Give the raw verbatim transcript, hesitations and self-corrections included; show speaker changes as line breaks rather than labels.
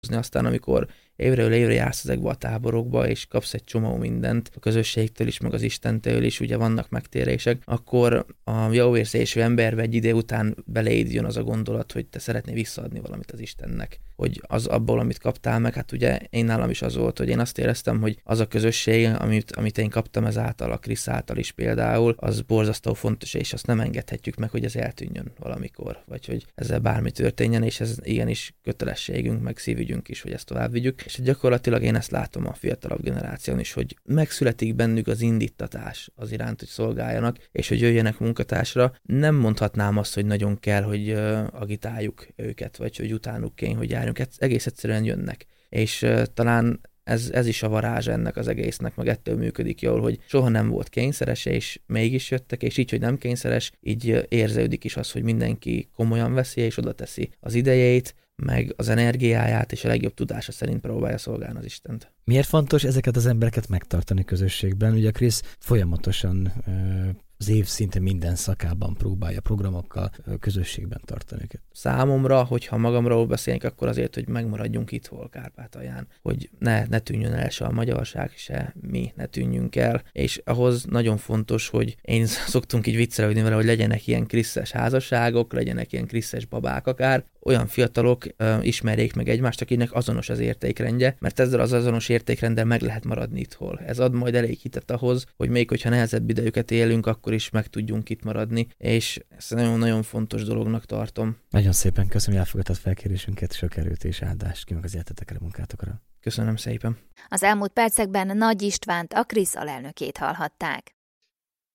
Aztán amikor évről évre jársz ezekbe a táborokba, és kapsz egy csomó mindent a közösségtől is, meg az Istentől is, ugye vannak megtérések, akkor a jó érzésű emberbe egy idő után beléd jön az a gondolat, hogy te szeretnél visszaadni valamit az Istennek. Hogy az abból, amit kaptál meg, hát ugye én nálam is az volt, hogy én azt éreztem, hogy az a közösség, amit, amit én kaptam ezáltal, a Krisz által is például, az borzasztó fontos, és azt nem engedhetjük meg, hogy ez eltűnjön valamikor, vagy hogy ezzel bármi történjen, és ez igenis kötelességünk, meg szívügyünk is, hogy ezt tovább vigyük. És gyakorlatilag én ezt látom a fiatalabb generáción is, hogy megszületik bennük az indítatás az iránt, hogy szolgáljanak, és hogy jöjjenek munkatársra. Nem mondhatnám azt, hogy nagyon kell, hogy uh, agitáljuk őket, vagy hogy utánuk kény, hogy járjunk. Egész egyszerűen jönnek. És uh, talán ez, ez is a varázs ennek az egésznek, meg ettől működik jól, hogy soha nem volt kényszeres, és mégis jöttek, és így, hogy nem kényszeres, így érződik is az, hogy mindenki komolyan veszi, és oda teszi az idejét, meg az energiáját, és a legjobb tudása szerint próbálja szolgálni az Istent.
Miért fontos ezeket az embereket megtartani közösségben? Ugye a Krisz folyamatosan az év szinte minden szakában próbálja programokkal közösségben tartani őket.
Számomra, hogyha magamról beszélünk, akkor azért, hogy megmaradjunk itthon Kárpátalján, hogy ne, ne tűnjön el se a magyarság, se mi ne tűnjünk el, és ahhoz nagyon fontos, hogy én szoktunk így viccelődni vele, hogy legyenek ilyen krisztes házasságok, legyenek ilyen krisztes babák akár, olyan fiatalok uh, ismerjék meg egymást, akinek azonos az értékrendje, mert ezzel az azonos értékrenddel meg lehet maradni itthon. Ez ad majd elég hitet ahhoz, hogy még hogyha nehezebb idejüket élünk, akkor is meg tudjunk itt maradni, és ezt nagyon-nagyon fontos dolognak tartom.
Nagyon szépen köszönöm, hogy elfogadtad felkérésünket, sok erőt és áldást kívánok az életetekre, munkátokra.
Köszönöm szépen.
Az elmúlt percekben Nagy Istvánt, a Krisz alelnökét hallhatták.